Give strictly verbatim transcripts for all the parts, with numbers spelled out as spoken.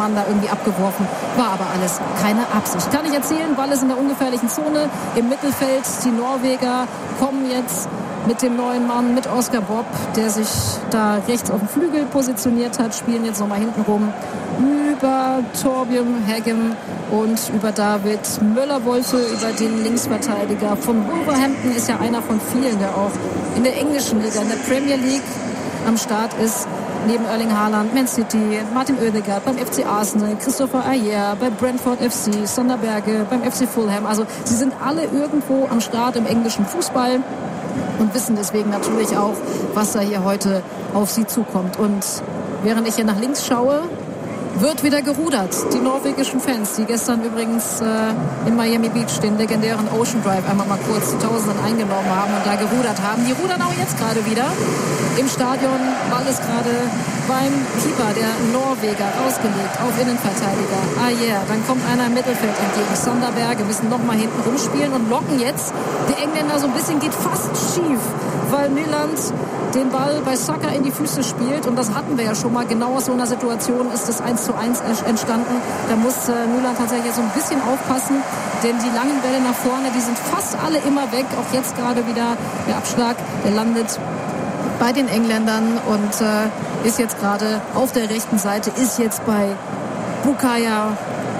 Mann da irgendwie abgeworfen. War aber alles keine Absicht. Kann ich erzählen, Ball ist in der ungefährlichen Zone im Mittelfeld. Die Norweger kommen jetzt mit dem neuen Mann, mit Oscar Bob, der sich da rechts auf dem Flügel positioniert hat, spielen jetzt nochmal hinten rum über Torbjörn Hagen und über David Müller-Wolfe, über den Linksverteidiger von Wolverhampton, ist ja einer von vielen, der auch in der englischen Liga, in der Premier League am Start ist. Neben Erling Haaland, Man City, Martin Odegaard beim F C Arsenal, Christopher Ayer bei Brentford F C, Sander Berge beim F C Fulham. Also sie sind alle irgendwo am Start im englischen Fußball und wissen deswegen natürlich auch, was da hier heute auf sie zukommt. Und während ich hier nach links schaue, wird wieder gerudert. Die norwegischen Fans, die gestern übrigens äh, in Miami Beach den legendären Ocean Drive einmal mal kurz zu Tausenden eingenommen haben und da gerudert haben. Die rudern auch jetzt gerade wieder im Stadion. Ball ist gerade beim Keeper, der Norweger, rausgelegt auf Innenverteidiger. Ah yeah, dann kommt einer im Mittelfeld entgegen. Sander Berge müssen nochmal hinten rumspielen und locken jetzt die Engländer so ein bisschen, geht fast schief, weil Nyland den Ball bei Saka in die Füße spielt. Und das hatten wir ja schon mal. Genau aus so einer Situation ist das eins zu eins entstanden. Da muss äh, Nyland tatsächlich so ein bisschen aufpassen, denn die langen Bälle nach vorne, die sind fast alle immer weg. Auch jetzt gerade wieder der Abschlag, der landet bei den Engländern und äh, ist jetzt gerade auf der rechten Seite, ist jetzt bei Bukayo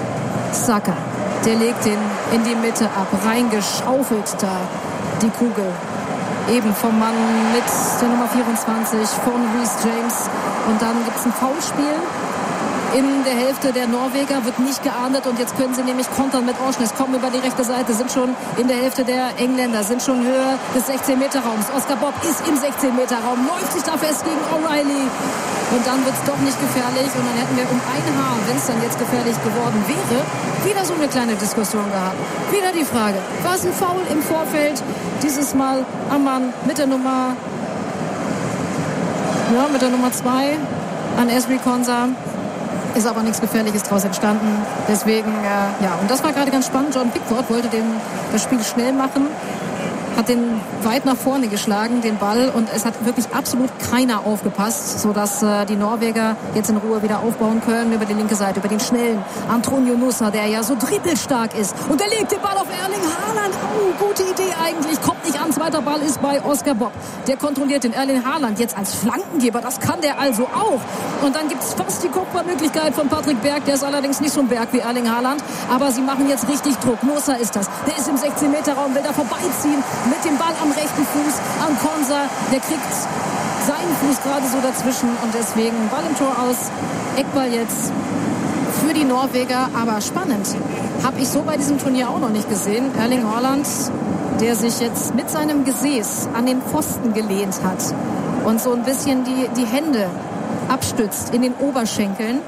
Saka. Der legt den in die Mitte ab, reingeschaufelt da die Kugel. Eben vom Mann mit der Nummer vierundzwanzig von Reece James. Und dann gibt es ein Foulspiel in der Hälfte der Norweger, wird nicht geahndet und jetzt können sie nämlich kontern mit Orsnes, kommen über die rechte Seite, sind schon in der Hälfte der Engländer, sind schon höher des sechzehn Meter Raums. Oscar Bob ist im sechzehn Meter Raum, läuft sich da fest gegen O'Reilly und dann wird es doch nicht gefährlich und dann hätten wir um ein Haar, wenn es dann jetzt gefährlich geworden wäre, wieder so eine kleine Diskussion gehabt. Wieder die Frage, war es ein Foul im Vorfeld? Dieses Mal am Mann mit der Nummer ja, mit der Nummer zwei an Ezri Konsa. Ist aber nichts Gefährliches daraus entstanden. Deswegen, äh, ja, und das war gerade ganz spannend. John Pickford wollte den, das Spiel schnell machen, hat den weit nach vorne geschlagen, den Ball, und es hat wirklich absolut keiner aufgepasst, sodass äh, die Norweger jetzt in Ruhe wieder aufbauen können über die linke Seite, über den schnellen Antonio Nusa, der ja so dribbelstark ist. Und der legt den Ball auf Erling Haaland. Oh, gute Idee eigentlich. Kommt nicht an. Zweiter Ball ist bei Oscar Bob. Der kontrolliert den Erling Haaland jetzt als Flankengeber. Das kann der also auch. Und dann gibt es fast die Kopfballmöglichkeit von Patrick Berg. Der ist allerdings nicht so ein Berg wie Erling Haaland. Aber sie machen jetzt richtig Druck. Nusa ist das. Der ist im sechzehn Meter Raum, will da vorbeiziehen mit dem Ball am rechten Fuß an Konsa. Der kriegt seinen Fuß gerade so dazwischen und deswegen Ball im Tor aus. Eckball jetzt für die Norweger, aber spannend. Habe ich so bei diesem Turnier auch noch nicht gesehen. Erling Haaland, der sich jetzt mit seinem Gesäß an den Pfosten gelehnt hat und so ein bisschen die, die Hände abstützt in den Oberschenkeln.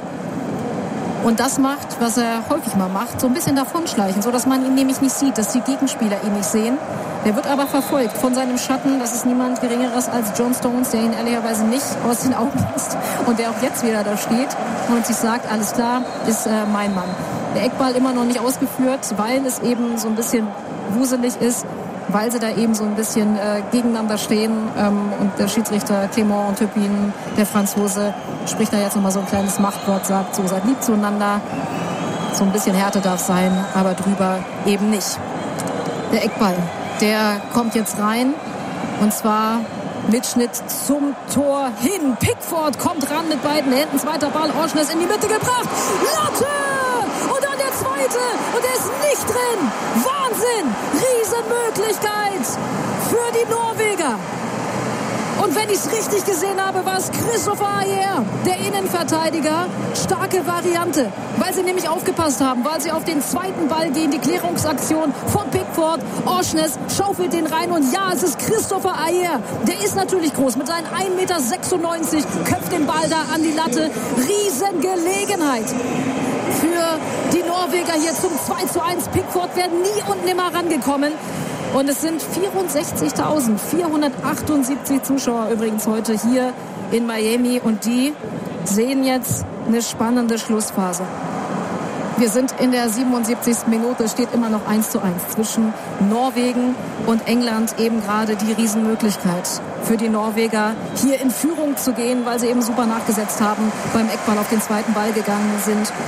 Und das macht, was er häufig mal macht, so ein bisschen davonschleichen, so dass man ihn nämlich nicht sieht, dass die Gegenspieler ihn nicht sehen. Der wird aber verfolgt von seinem Schatten. Das ist niemand Geringeres als John Stones, der ihn ehrlicherweise nicht aus den Augen lässt und der auch jetzt wieder da steht und sich sagt, alles klar, ist äh, mein Mann. Der Eckball immer noch nicht ausgeführt, weil es eben so ein bisschen wuselig ist, weil sie da eben so ein bisschen äh, gegeneinander stehen. Ähm, und der Schiedsrichter Clément Turpin, der Franzose, spricht da jetzt nochmal so ein kleines Machtwort, sagt so, seid lieb zueinander. So ein bisschen Härte darf sein, aber drüber eben nicht. Der Eckball, der kommt jetzt rein und zwar mit Schnitt zum Tor hin. Pickford kommt ran mit beiden Händen. Zweiter Ball, Orsnes in die Mitte gebracht. Latte! Und dann der zweite. Und der ist nicht drin. Wahnsinn! Riesenmöglichkeit für die Norweger. Und wenn ich es richtig gesehen habe, war es Christopher Ayer, der Innenverteidiger. Starke Variante, weil sie nämlich aufgepasst haben, weil sie auf den zweiten Ball gehen. Die Klärungsaktion von Pickford. Orsnes schaufelt den rein und ja, es ist Christopher Ayer. Der ist natürlich groß mit seinen ein Meter sechsundneunzig, köpft den Ball da an die Latte. Riesengelegenheit für die Norweger hier zum zwei zu eins. Pickford wäre nie und nimmer rangekommen. Und es sind vierundsechzigtausendvierhundertachtundsiebzig Zuschauer übrigens heute hier in Miami. Und die sehen jetzt eine spannende Schlussphase. Wir sind in der siebenundsiebzigsten Minute. Es steht immer noch eins zu eins zwischen Norwegen und England. Eben gerade die Riesenmöglichkeit für die Norweger, hier in Führung zu gehen, weil sie eben super nachgesetzt haben, beim Eckball auf den zweiten Ball gegangen sind.